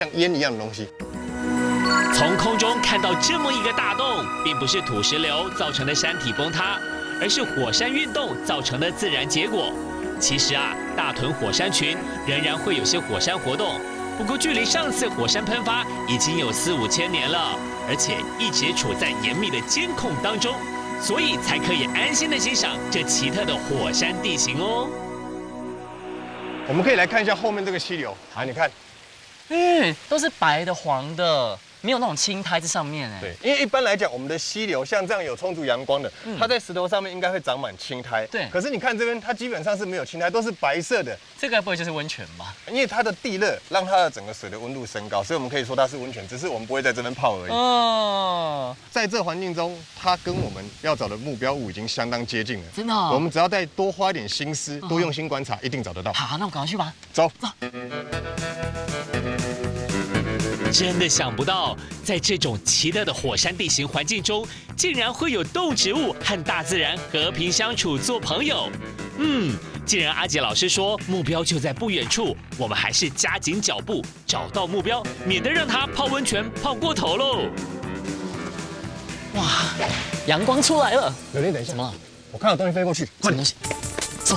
像烟一样的东西。 从空中看到这么一个大洞，并不是土石流造成的山体崩塌，而是火山运动造成的自然结果。其实啊，大屯火山群仍然会有些火山活动，不过距离上次火山喷发已经有4、5千年了，而且一直处在严密的监控当中，所以才可以安心的欣赏这奇特的火山地形哦。 我们可以来看一下后面这个溪流，来你看， 都是白的、黄的，没有那种青苔在上面哎。 对，因为一般来讲，我们的溪流像这样有充足阳光的，它在石头上面应该会长满青苔。 对， 可是你看这边，它基本上是没有青苔，都是白色的。 这个不会就是温泉吧？ 因为它的地热让它的整个水的温度升高，所以我们可以说它是温泉，只是我们不会在这边泡而已。 哦， 在这环境中，它跟我们要找的目标物已经相当接近了。 真的哦。 我们只要再多花一点心思，多用心观察，一定找得到。 好，那我赶快去吧。 走。 真的想不到，在这种奇特的火山地形环境中，竟然会有动植物和大自然和平相处，做朋友。既然阿杰老师说目标就在不远处，我们还是加紧脚步，找到目标，免得让他泡温泉泡过头喽。 哇，阳光出来了！ 柳林，等一下， 怎么了？ 我看到东西飞过去， 什么东西？走。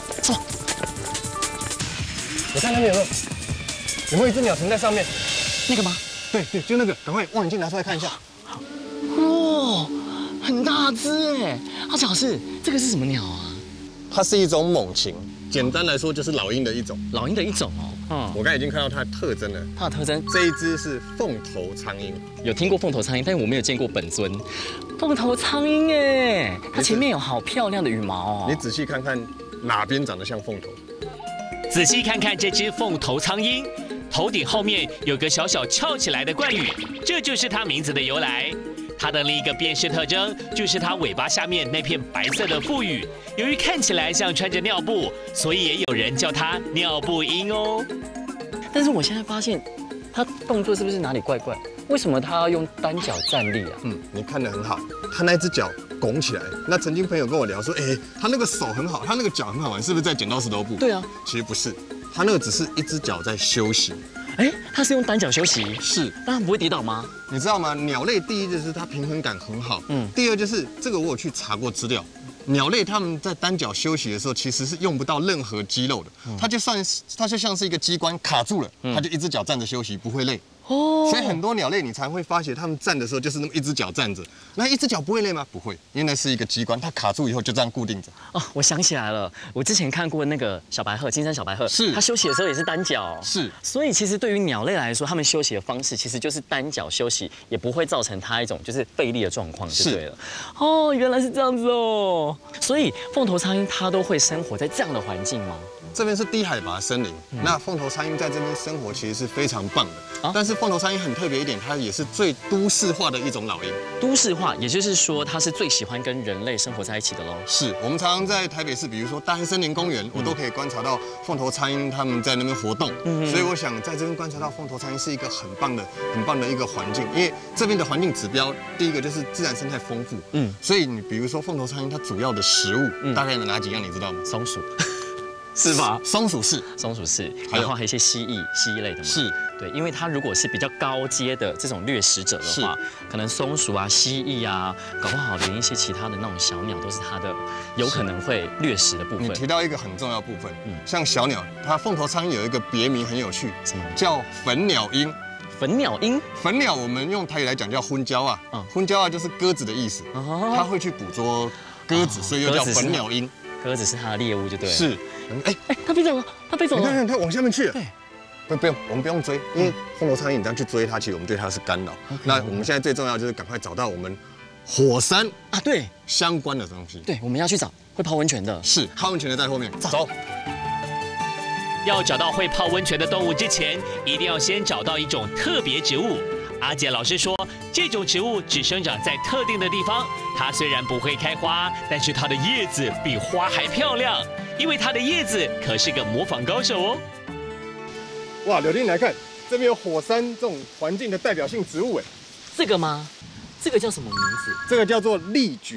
我看那边有没有一只鸟停在上面？ 那个吗？ 对，就那个，赶快望远镜拿出来看一下。 哇，很大只哎！阿杰老师，这个是什么鸟啊？ 它是一种猛禽，简单来说就是老鹰的一种。 老鹰的一种哦。 我刚才已经看到它的特征了。 它的特征， 这一只是凤头苍鹰。 有听过凤头苍鹰，但是我没有见过本尊。凤头苍鹰哎，它前面有好漂亮的羽毛哦。 你仔细看看哪边长得像凤头？ 仔细看看这只凤头苍鹰，头顶后面有个小小翘起来的冠羽，这就是它名字的由来。它的另一个辨识特征就是它尾巴下面那片白色的腹羽，由于看起来像穿着尿布，所以也有人叫它尿布鹰哦。 但是我现在发现，它动作是不是哪里怪怪？为什么它要用单脚站立啊？ 你看得很好，它那只脚拱起来。那曾经朋友跟我聊说，它那个手很好，它那个脚很好玩，是不是在剪刀石头布？ 对啊， 其实不是，它那个只是一只脚在休息。 它是用单脚休息， 是， 当然不会跌倒吗？ 你知道吗？鸟类第一就是它平衡感很好，第二就是这个我有去查过资料，鸟类它们在单脚休息的时候其实是用不到任何肌肉的，它就像是一个机关卡住了，它就一只脚站着休息，不会累。所以很多鸟类你常会发现它们站的时候就是那么一只脚站着，那一只脚不会累吗？不会，因为那是一个机关，它卡住以后就这样固定着。 哦，我想起来了，我之前看过那个小白鹤，金山小白鹤， 是它休息的时候也是单脚， 是。 所以其实对于鸟类来说，它们休息的方式其实就是单脚休息，也不会造成它一种就是费力的状况，就对了。哦，原来是这样子哦。所以凤头苍鹰它都会生活在这样的环境吗？ 这边是低海拔森林，那凤头苍鹰在这边生活其实是非常棒的。但是凤头苍鹰很特别一点，它也是最都市化的一种老鹰。 都市化，也就是说它是最喜欢跟人类生活在一起的喽。 是我们常常在台北市，比如说大安森林公园，我都可以观察到凤头苍鹰它们在那边活动。所以我想在这边观察到凤头苍鹰是一个很棒的一个环境，因为这边的环境指标，第一个就是自然生态丰富。所以你比如说凤头苍鹰它主要的食物大概有哪几样，你知道吗？ 松鼠。是吧？ 松鼠是， 然后还有一些蜥蜴类的嘛。是，对，因为它如果是比较高阶的这种掠食者的话，可能松鼠啊、蜥蜴啊，搞不好连一些其他的那种小鸟都是它的有可能会掠食的部分。 你提到一个很重要的部分，像小鸟，它凤头苍鹰有一个别名很有趣，叫粉鸟鹰。 粉鸟鹰， 粉鸟我们用台语来讲叫昏椒啊，昏椒啊就是鸽子的意思，它会去捕捉鸽子，所以又叫粉鸟鹰。 鸽子是它的猎物，就对了。 是， 它飞走了，它飞走了。 你看，它往下面去了。 对， 不用，我们不用追，因为凤头苍鹰你这样去追它，其实我们对它是干扰。那我们现在最重要就是赶快找到我们火山啊，对， 相关的东西。 对，我们要去找会泡温泉的。 是，泡温泉的在后面。走。 要找到会泡温泉的动物之前，一定要先找到一种特别植物。阿杰老师说，这种植物只生长在特定的地方。它虽然不会开花，但是它的叶子比花还漂亮，因为它的叶子可是个模仿高手哦。 哇，柳丁，你来看，这边有火山这种环境的代表性植物， 这个吗？这个叫什么名字？ 这个叫做栗蕨。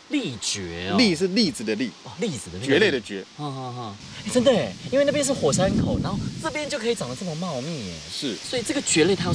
栗蕨哦， 栗是栗子的栗， 哦，栗子的蕨类的蕨。 真的哎，因为那边是火山口，然后这边就可以长得这么茂密耶。 是， 所以这个蕨类它